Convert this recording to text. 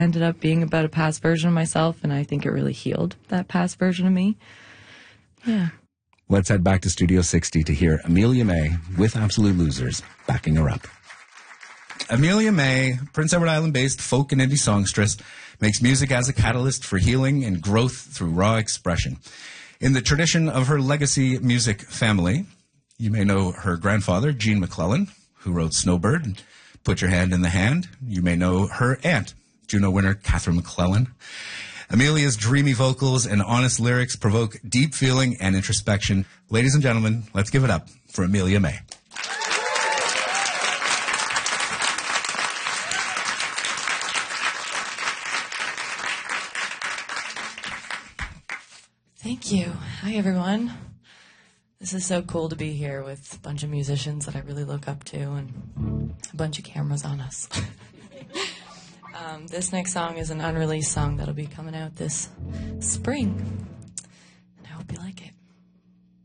ended up being about a past version of myself, and I think it really healed that past version of me. Yeah. Let's head back to Studio 60 to hear Amelia May with Absolute Losers backing her up. Amelia May, Prince Edward Island-based folk and indie songstress, makes music as a catalyst for healing and growth through raw expression. In the tradition of her legacy music family, you may know her grandfather, Gene McClellan, who wrote Snowbird and Put Your Hand in the Hand. You may know her aunt, Juno winner Catherine McClellan. Amelia's dreamy vocals and honest lyrics provoke deep feeling and introspection. Ladies and gentlemen, let's give it up for Amelia May. Thank you. Hi, everyone. This is so cool to be here with a bunch of musicians that I really look up to and a bunch of cameras on us. This next song is an unreleased song that'll be coming out this spring.